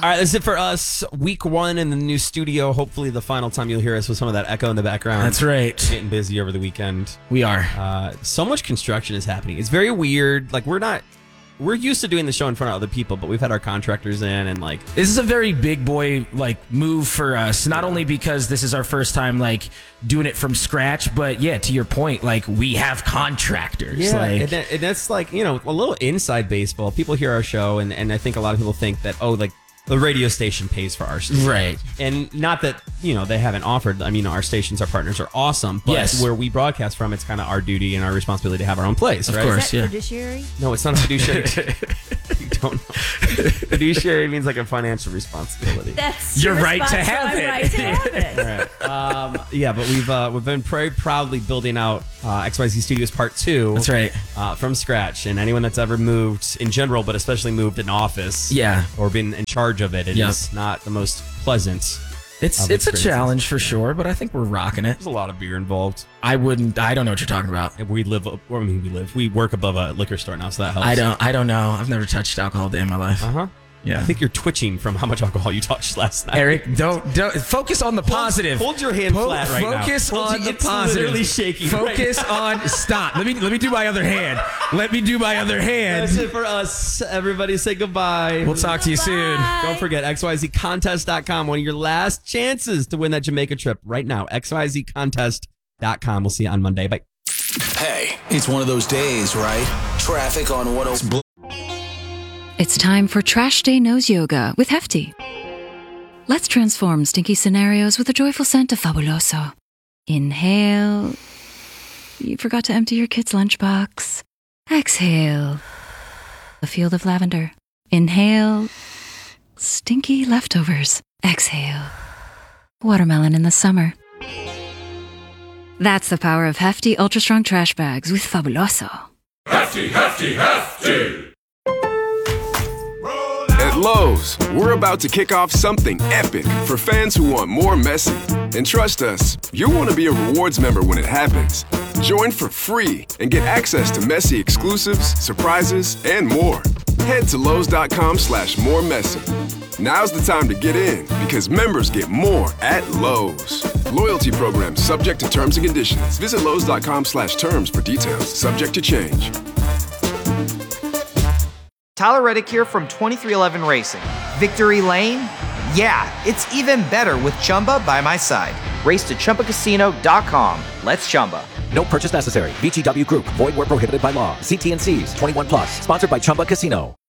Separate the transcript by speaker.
Speaker 1: All right, that's it for us. Week 1 in the new studio. Hopefully the final time you'll hear us with some of that echo in the background.
Speaker 2: That's right.
Speaker 1: Getting busy over the weekend.
Speaker 2: We are.
Speaker 1: So much construction is happening. It's very weird. Like, we're used to doing the show in front of other people, but we've had our contractors in and like...
Speaker 2: This is a very big boy move for us, not only because this is our first time doing it from scratch, but to your point, we have contractors.
Speaker 1: Yeah, and that's a little inside baseball. People hear our show and I think a lot of people think that, the radio station pays for our station.
Speaker 2: Right.
Speaker 1: And not that, they haven't offered. I mean, our stations, our partners are awesome. But where we broadcast from, it's kind of our duty and our responsibility to have our own place, right?
Speaker 2: Of course,
Speaker 3: Is that fiduciary?
Speaker 1: No, it's not a fiduciary. You don't know. Fiduciary means like a financial responsibility.
Speaker 3: That's
Speaker 2: You're
Speaker 3: your
Speaker 2: right to
Speaker 3: response,
Speaker 2: have
Speaker 3: so I'm
Speaker 2: it.
Speaker 3: right to have it.
Speaker 1: But we've been very proudly building out XYZ Studios Part 2.
Speaker 2: That's right.
Speaker 1: From scratch. And anyone that's ever moved in general, but especially moved an office, or been in charge of it, it's not the most pleasant.
Speaker 2: It's a challenge for sure, but I think we're rocking it.
Speaker 1: There's a lot of beer involved.
Speaker 2: I don't know what you're talking about.
Speaker 1: We work above a liquor store now, so that helps.
Speaker 2: I don't know. I've never touched alcohol a day in my life. Yeah.
Speaker 1: I think you're twitching from how much alcohol you touched last night.
Speaker 2: Eric, don't focus on the positive.
Speaker 1: Hold your hand flat right now.
Speaker 2: Focus on the
Speaker 1: it's
Speaker 2: positive.
Speaker 1: Literally shaking.
Speaker 2: Focus on. Stop. Let me do my other hand. Let me do my other hand.
Speaker 1: That's it for us. Everybody say goodbye.
Speaker 2: We'll talk to you soon.
Speaker 1: Don't forget XYZcontest.com. One of your last chances to win that Jamaica trip right now. XYZcontest.com. We'll see you on Monday. Bye.
Speaker 4: Hey, it's one of those days, right? Traffic on 10.
Speaker 5: It's time for Trash Day Nose Yoga with Hefty. Let's transform stinky scenarios with a joyful scent of Fabuloso. Inhale. You forgot to empty your kid's lunchbox. Exhale. A field of lavender. Inhale. Stinky leftovers. Exhale. Watermelon in the summer. That's the power of Hefty Ultra Strong Trash Bags with Fabuloso.
Speaker 6: Hefty, hefty, hefty!
Speaker 7: At Lowe's, we're about to kick off something epic for fans who want more messy. And trust us, you'll want to be a rewards member when it happens. Join for free and get access to messy exclusives, surprises, and more. Head to Lowe's.com/more messy. Now's the time to get in because members get more at Lowe's. Loyalty program subject to terms and conditions. Visit Lowe's.com/terms for details. Subject to change.
Speaker 8: Tyler Reddick here from 2311 Racing. Victory Lane? Yeah, it's even better with Chumba by my side. Race to ChumbaCasino.com. Let's Chumba.
Speaker 9: No purchase necessary. VGW Group. Void where prohibited by law. See T&Cs. 21+. Sponsored by Chumba Casino.